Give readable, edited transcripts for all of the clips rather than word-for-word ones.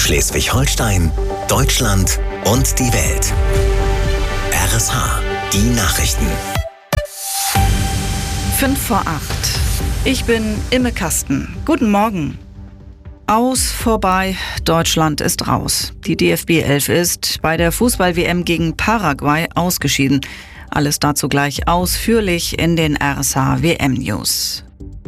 Schleswig-Holstein, Deutschland und die Welt. RSH, die Nachrichten. 5:08. Ich bin Imme Kasten. Guten Morgen. Aus, vorbei, Deutschland ist raus. Die DFB 11 ist bei der Fußball-WM gegen Paraguay ausgeschieden. Alles dazu gleich ausführlich in den RSH-WM-News.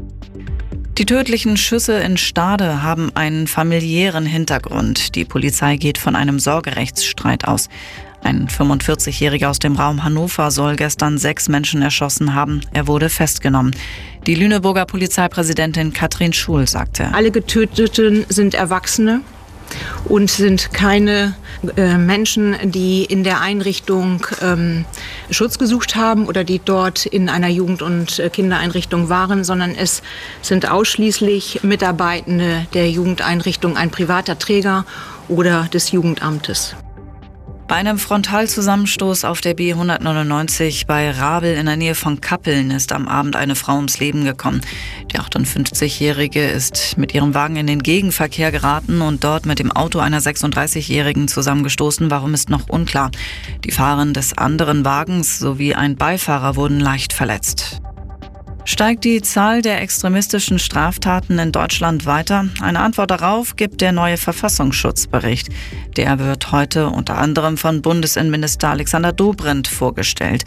Die tödlichen Schüsse in Stade haben einen familiären Hintergrund. Die Polizei geht von einem Sorgerechtsstreit aus. Ein 45-Jähriger aus dem Raum Hannover soll gestern 6 Menschen erschossen haben. Er wurde festgenommen. Die Lüneburger Polizeipräsidentin Katrin Schul sagte: Alle Getöteten sind Erwachsene und sind keine Menschen, die in der Einrichtung Schutz gesucht haben oder die dort in einer Jugend- und Kindereinrichtung waren, sondern es sind ausschließlich Mitarbeitende der Jugendeinrichtung, ein privater Träger oder des Jugendamtes. Bei einem Frontalzusammenstoß auf der B199 bei Rabel in der Nähe von Kappeln ist am Abend eine Frau ums Leben gekommen. Die 58-Jährige ist mit ihrem Wagen in den Gegenverkehr geraten und dort mit dem Auto einer 36-Jährigen zusammengestoßen. Warum, ist noch unklar. Die Fahrerin des anderen Wagens sowie ein Beifahrer wurden leicht verletzt. Steigt die Zahl der extremistischen Straftaten in Deutschland weiter? Eine Antwort darauf gibt der neue Verfassungsschutzbericht. Der wird heute unter anderem von Bundesinnenminister Alexander Dobrindt vorgestellt.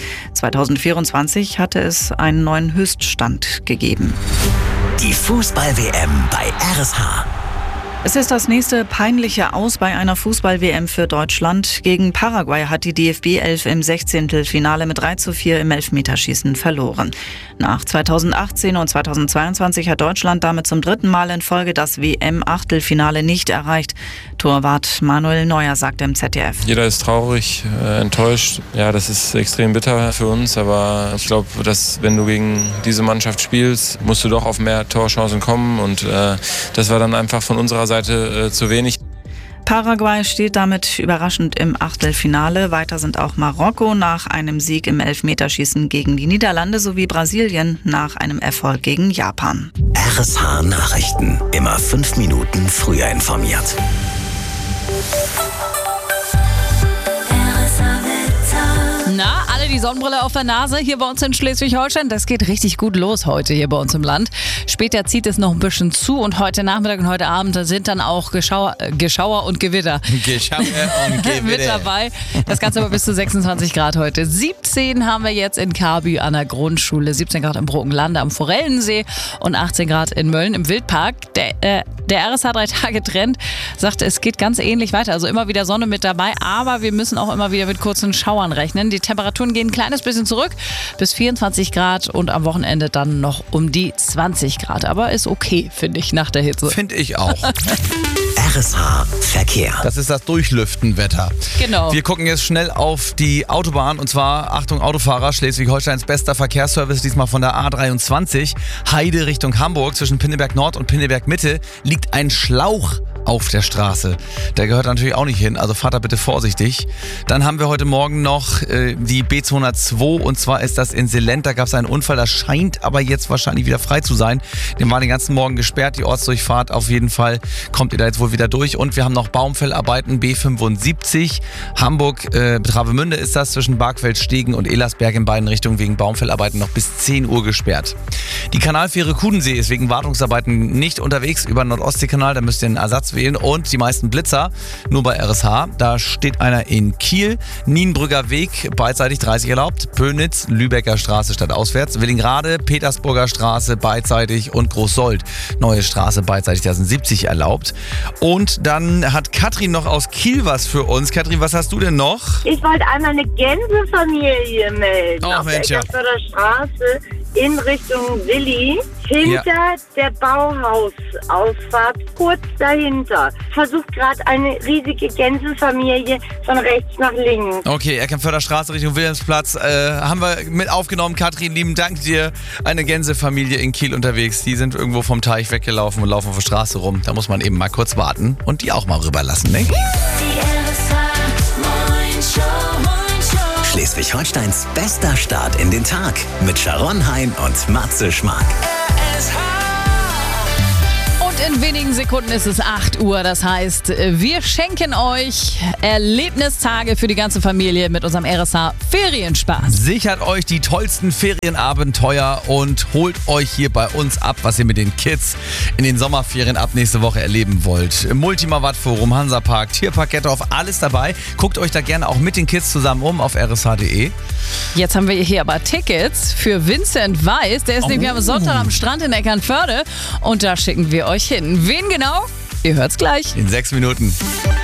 2024 hatte es einen neuen Höchststand gegeben. Die Fußball-WM bei RSH. Es ist das nächste peinliche Aus bei einer Fußball-WM für Deutschland. Gegen Paraguay hat die DFB 11 im 16. Finale mit 3:4 im Elfmeterschießen verloren. Nach 2018 und 2022 hat Deutschland damit zum 3. Mal in Folge das WM-Achtelfinale nicht erreicht. Torwart Manuel Neuer sagte im ZDF: Jeder ist traurig, enttäuscht. Ja, das ist extrem bitter für uns, aber ich glaube, dass wenn du gegen diese Mannschaft spielst, musst du doch auf mehr Torchancen kommen und das war dann einfach von unserer Seite zu wenig. Paraguay steht damit überraschend im Achtelfinale. Weiter sind auch Marokko nach einem Sieg im Elfmeterschießen gegen die Niederlande sowie Brasilien nach einem Erfolg gegen Japan. RSH Nachrichten. Immer 5 Minuten früher informiert. Na, alle die Sonnenbrille auf der Nase hier bei uns in Schleswig-Holstein. Das geht richtig gut los heute hier bei uns im Land. Später zieht es noch ein bisschen zu und heute Nachmittag und heute Abend sind dann auch Geschauer und Gewitter. Geschauer und Gewitter. Mit dabei. Das Ganze aber bis zu 26 Grad heute. 17 haben wir jetzt in Kabü an der Grundschule, 17 Grad im Brockenlande am Forellensee und 18 Grad in Mölln im Wildpark. Der RSH 3-Tage-Trend sagt, es geht ganz ähnlich weiter. Also immer wieder Sonne mit dabei, aber wir müssen auch immer wieder mit kurzen Schauern rechnen. Die Temperaturen gehen ein kleines bisschen zurück bis 24 Grad und am Wochenende dann noch um die 20 Grad. Aber ist okay, finde ich, nach der Hitze. Finde ich auch. RSH Verkehr. Das ist das Durchlüftenwetter. Genau. Wir gucken jetzt schnell auf die Autobahn und zwar, Achtung Autofahrer, Schleswig-Holsteins bester Verkehrsservice, diesmal von der A23. Heide Richtung Hamburg, zwischen Pinneberg Nord und Pinneberg Mitte liegt ein Schlauch auf der Straße. Der gehört natürlich auch nicht hin, also fahrt da bitte vorsichtig. Dann haben wir heute Morgen noch die B202 und zwar ist das in Selent. Da gab es einen Unfall, das scheint aber jetzt wahrscheinlich wieder frei zu sein. Den war den ganzen Morgen gesperrt, die Ortsdurchfahrt auf jeden Fall kommt ihr da jetzt wohl wieder durch. Und wir haben noch Baumfellarbeiten B75. Hamburg, Travemünde ist das, zwischen Bargfeld-Stegen und Elersberg in beiden Richtungen wegen Baumfellarbeiten noch bis 10 Uhr gesperrt. Die Kanalfähre Kudensee ist wegen Wartungsarbeiten nicht unterwegs über den Nordostseekanal, da müsst ihr einen Ersatz wählen und die meisten Blitzer nur bei RSH. Da steht einer in Kiel, Nienbrücker Weg, beidseitig 30 erlaubt, Pönitz, Lübecker Straße stadtauswärts, Willingrade, Petersburger Straße beidseitig und Großsold, neue Straße beidseitig, da sind 70 erlaubt. Und dann hat Katrin noch aus Kiel was für uns. Katrin, was hast du denn noch? Ich wollte einmal eine Gänsefamilie melden. Oh, auf Mensch, der ja. Eckertsförder Straße in Richtung Willi. Hinter der Bauhausausfahrt, kurz dahinter, versucht gerade eine riesige Gänsefamilie von rechts nach links. Okay, Eckernförder Straße Richtung Wilhelmsplatz. Haben wir mit aufgenommen. Katrin, lieben Dank dir. Eine Gänsefamilie in Kiel unterwegs. Die sind irgendwo vom Teich weggelaufen und laufen auf der Straße rum. Da muss man eben mal kurz warten und die auch mal rüberlassen, ne? Schleswig-Holsteins bester Start in den Tag mit Sharon Hein und Matze Schmark. in wenigen Sekunden ist es 8 Uhr. Das heißt, wir schenken euch Erlebnistage für die ganze Familie mit unserem RSH Ferienspaß. Sichert euch die tollsten Ferienabenteuer und holt euch hier bei uns ab, was ihr mit den Kids in den Sommerferien ab nächste Woche erleben wollt. Multimavat Forum, Hansapark, Tierpark Gettorf, alles dabei. Guckt euch da gerne auch mit den Kids zusammen um auf rsh.de. Jetzt haben wir hier aber Tickets für Vincent Weiss. Der ist nämlich am Sonntag am Strand in Eckernförde und da schicken wir euch hin. Wen genau? Ihr hört's gleich. In 6 Minuten.